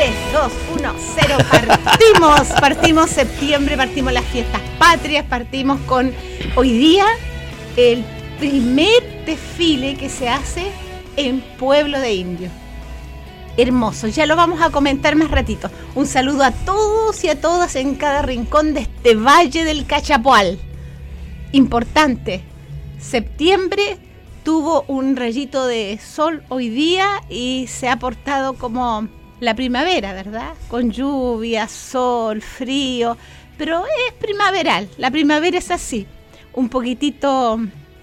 3, 2, 1, 0, partimos septiembre, partimos las fiestas patrias, partimos con hoy día el primer desfile que se hace en Pueblo de Indios. Hermoso, ya lo vamos a comentar más ratito. Un saludo a todos y a todas en cada rincón de este Valle del Cachapoal. Importante, septiembre tuvo un rayito de sol hoy día y se ha portado como la primavera, ¿verdad? Con lluvia, sol, frío, pero es primaveral. La primavera es así, un poquitito,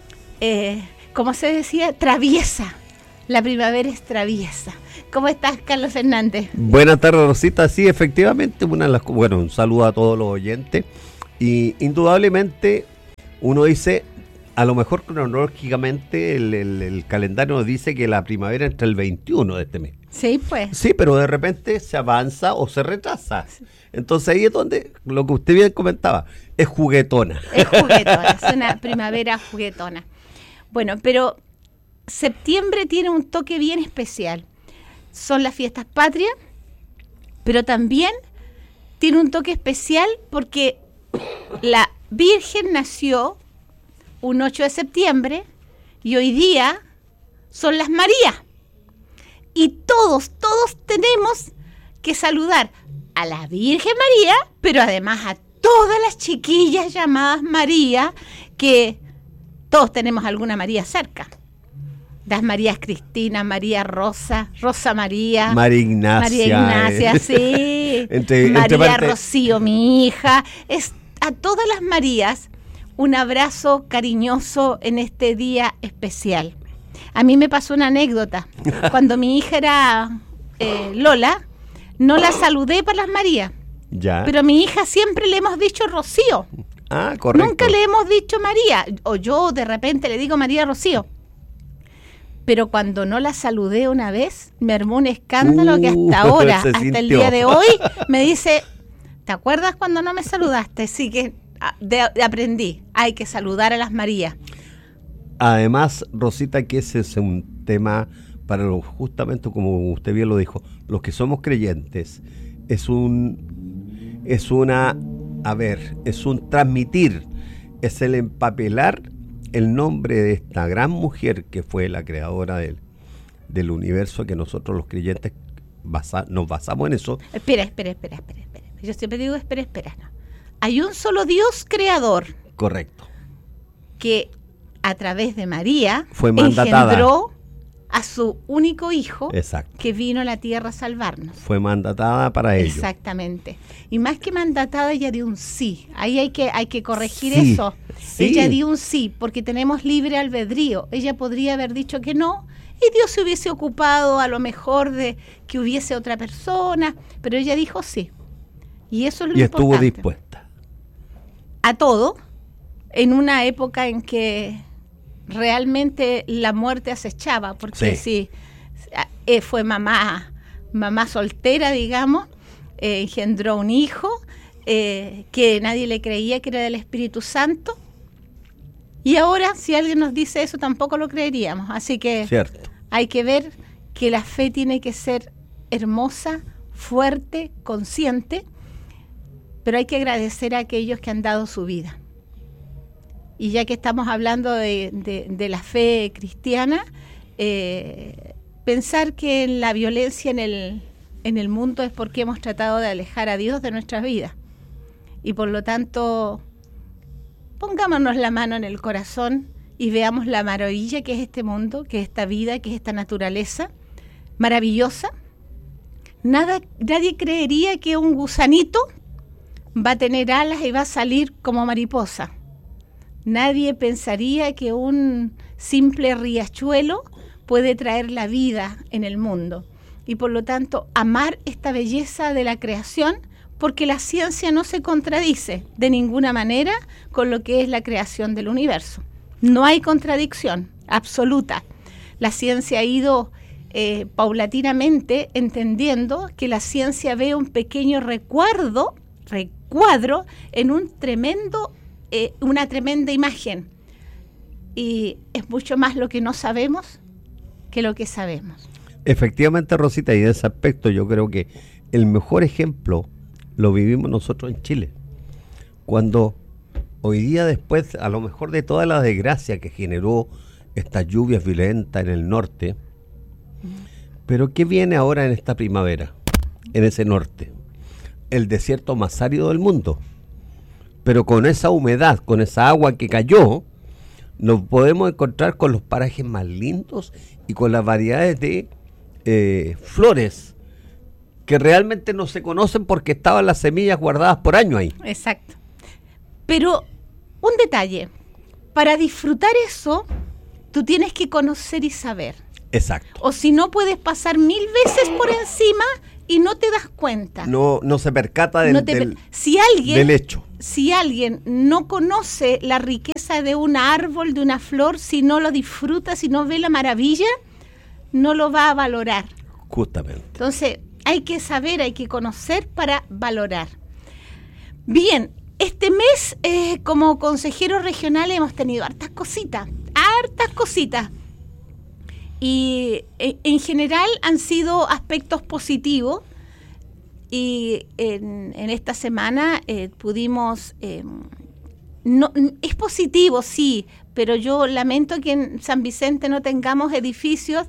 como se decía, traviesa. La primavera es traviesa. ¿Cómo estás, Carlos Fernández? Buenas tardes, Rosita. Sí, efectivamente, un saludo a todos los oyentes. Y indudablemente uno dice, a lo mejor cronológicamente el calendario nos dice que la primavera entra el 21 de este mes. Sí, pues. Sí, pero de repente se avanza o se retrasa. Entonces ahí es donde, lo que usted bien comentaba, es juguetona. Es juguetona, es una primavera juguetona. Bueno, pero septiembre tiene un toque bien especial. Son las fiestas patrias, pero también tiene un toque especial porque la Virgen nació un 8 de septiembre y hoy día son las Marías. Y todos tenemos que saludar a la Virgen María, pero además a todas las chiquillas llamadas María, que todos tenemos alguna María cerca. Las Marías Cristina, María Rosa, Rosa María, María Ignacia, sí, entre María Rocío, mi hija. A todas las Marías un abrazo cariñoso en este día especial. A mí me pasó una anécdota. Cuando mi hija era Lola, no la saludé para las Marías. Ya. Pero a mi hija siempre le hemos dicho Rocío. Ah, correcto. Nunca le hemos dicho María. O yo de repente le digo María Rocío. Pero cuando no la saludé una vez, me armó un escándalo que hasta ahora, hasta el día de hoy, me dice, ¿te acuerdas cuando no me saludaste? Sí que aprendí, hay que saludar a las Marías. Además, Rosita, que ese es un tema para los, justamente como usted bien lo dijo, los que somos creyentes, es un transmitir, es el empapelar el nombre de esta gran mujer que fue la creadora del universo, que nosotros los creyentes nos basamos en eso. Espera. Yo siempre digo espera. No. Hay un solo Dios creador. Correcto. Que a través de María fue mandatada, engendró a su único hijo. Exacto. Que vino a la tierra a salvarnos. Fue mandatada para ello. Exactamente. Y más que mandatada, ella dio un sí. Ahí hay que corregir sí, eso. Sí. Ella dio un sí, porque tenemos libre albedrío. Ella podría haber dicho que no, y Dios se hubiese ocupado a lo mejor de que hubiese otra persona, pero ella dijo sí. Y eso es lo importante. Y estuvo dispuesta a todo, en una época en que realmente la muerte acechaba, porque sí fue mamá soltera, digamos, engendró un hijo que nadie le creía que era del Espíritu Santo, y ahora si alguien nos dice eso tampoco lo creeríamos, así que cierto. Hay que ver que la fe tiene que ser hermosa, fuerte, consciente, pero hay que agradecer a aquellos que han dado su vida. Y ya que estamos hablando de la fe cristiana, pensar que la violencia en el mundo es porque hemos tratado de alejar a Dios de nuestras vidas. Y por lo tanto, pongámonos la mano en el corazón y veamos la maravilla que es este mundo, que es esta vida, que es esta naturaleza maravillosa. Nadie creería que un gusanito va a tener alas y va a salir como mariposa. Nadie pensaría que un simple riachuelo puede traer la vida en el mundo. Y por lo tanto, amar esta belleza de la creación, porque la ciencia no se contradice de ninguna manera con lo que es la creación del universo. No hay contradicción absoluta. La ciencia ha ido paulatinamente entendiendo que la ciencia ve un pequeño recuadro en una tremenda imagen. Y es mucho más lo que no sabemos que lo que sabemos. Efectivamente, Rosita, y en ese aspecto yo creo que el mejor ejemplo lo vivimos nosotros en Chile. Cuando hoy día, después, a lo mejor de toda la desgracia que generó estas lluvias violentas en el norte, pero ¿qué viene ahora en esta primavera? En ese norte, el desierto más árido del mundo. Pero con esa humedad, con esa agua que cayó, nos podemos encontrar con los parajes más lindos y con las variedades de flores que realmente no se conocen porque estaban las semillas guardadas por años ahí. Exacto. Pero un detalle, para disfrutar eso, tú tienes que conocer y saber. Exacto. O si no, puedes pasar 1000 veces por encima y no te das cuenta. No se percata del hecho. Si alguien no conoce la riqueza de un árbol, de una flor, si no lo disfruta, si no ve la maravilla, no lo va a valorar. Justamente. Entonces, hay que saber, hay que conocer para valorar. Bien, este mes como consejero regional hemos tenido hartas cositas. Y en general han sido aspectos positivos. Y en esta semana pudimos... no, es positivo, sí, pero yo lamento que en San Vicente no tengamos edificios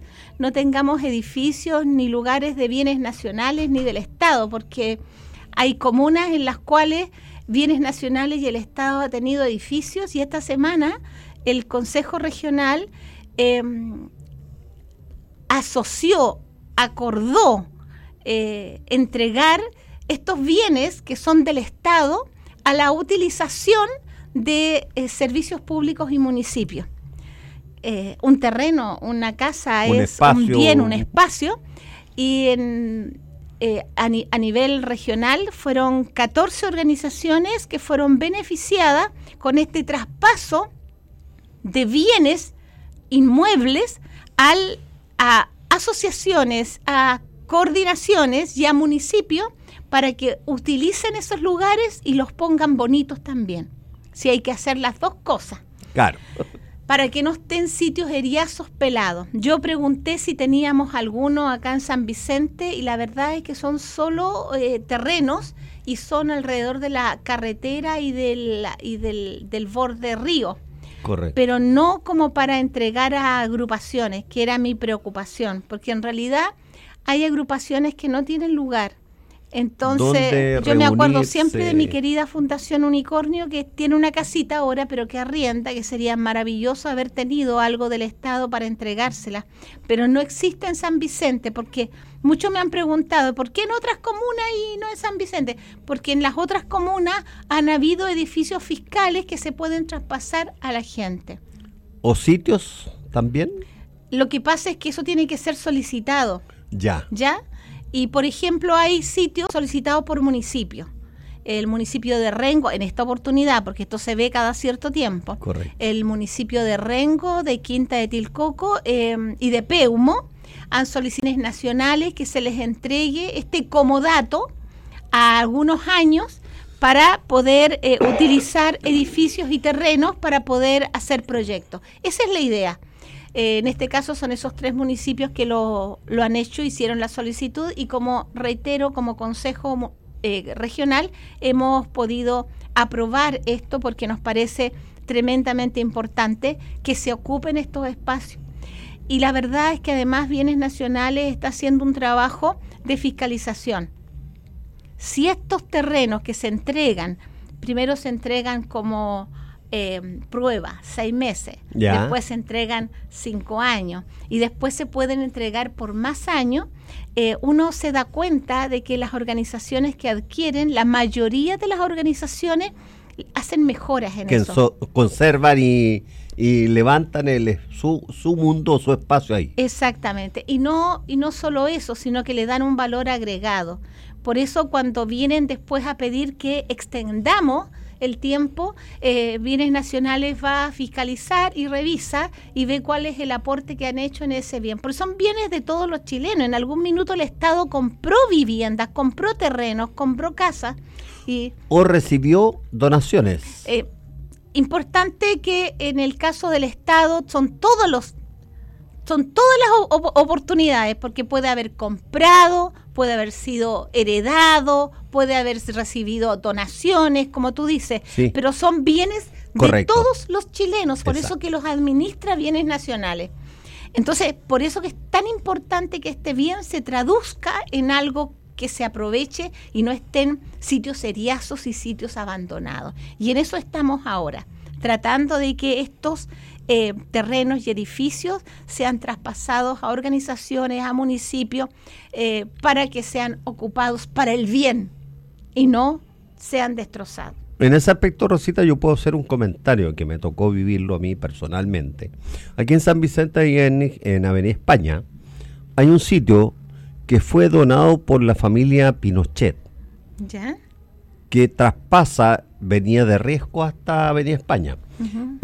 ni lugares de bienes nacionales ni del Estado, porque hay comunas en las cuales bienes nacionales y el Estado ha tenido edificios, y esta semana el Consejo Regional acordó entregar estos bienes que son del Estado a la utilización de servicios públicos y municipios. Un terreno, una casa es un bien, un espacio, y a nivel regional fueron 14 organizaciones que fueron beneficiadas con este traspaso de bienes inmuebles a asociaciones, a coordinaciones y a municipios para que utilicen esos lugares y los pongan bonitos también. Si hay que hacer las dos cosas. Claro. Para que no estén sitios eriazos pelados. Yo pregunté si teníamos alguno acá en San Vicente y la verdad es que son solo terrenos y son alrededor de la carretera y del borde río. Correcto. Pero no como para entregar a agrupaciones, que era mi preocupación, porque en realidad hay agrupaciones que no tienen lugar. Entonces, yo me acuerdo siempre de mi querida Fundación Unicornio, que tiene una casita ahora, pero que arrienda, que sería maravilloso haber tenido algo del Estado para entregársela. Pero no existe en San Vicente, porque muchos me han preguntado, ¿por qué en otras comunas y no en San Vicente? Porque en las otras comunas han habido edificios fiscales que se pueden traspasar a la gente. ¿O sitios también? Lo que pasa es que eso tiene que ser solicitado. ¿Ya? Y, por ejemplo, hay sitios solicitados por municipio. El municipio de Rengo, en esta oportunidad, porque esto se ve cada cierto tiempo. Correcto. El municipio de Rengo, de Quinta de Tilcoco y de Peumo han solicitaciones nacionales que se les entregue este comodato a algunos años para poder utilizar edificios y terrenos para poder hacer proyectos. Esa es la idea. En este caso son esos 3 municipios que lo han hecho, hicieron la solicitud y, como reitero, como Consejo Regional hemos podido aprobar esto porque nos parece tremendamente importante que se ocupen estos espacios. Y la verdad es que además Bienes Nacionales está haciendo un trabajo de fiscalización. Si estos terrenos que se entregan, primero se entregan como prueba, 6 meses, ya. Después se entregan 5 años y después se pueden entregar por más años, uno se da cuenta de que las organizaciones que adquieren, la mayoría de las organizaciones hacen mejoras en eso. Conservan y levantan su mundo, su espacio ahí. Exactamente, y no solo eso, sino que le dan un valor agregado. Por eso cuando vienen después a pedir que extendamos el tiempo, Bienes Nacionales va a fiscalizar y revisa y ve cuál es el aporte que han hecho en ese bien. Porque son bienes de todos los chilenos. En algún minuto el Estado compró viviendas, compró terrenos, compró casas. O recibió donaciones. Importante que en el caso del Estado son todas las oportunidades, porque puede haber comprado, puede haber sido heredado, puede haber recibido donaciones, como tú dices, Sí. pero son bienes Correcto. de todos los chilenos, por Exacto. eso que los administra Bienes Nacionales. Entonces, por eso que es tan importante que este bien se traduzca en algo que se aproveche y no estén sitios eriazos y sitios abandonados. Y en eso estamos ahora, tratando de que estos terrenos y edificios sean traspasados a organizaciones, a municipios, para que sean ocupados para el bien y no sean destrozados. En ese aspecto, Rosita, yo puedo hacer un comentario que me tocó vivirlo a mí personalmente. Aquí en San Vicente y en Avenida España hay un sitio que fue donado por la familia Pinochet, ¿Ya? que traspasa, venía de Riesgo hasta Avenida España. Uh-huh.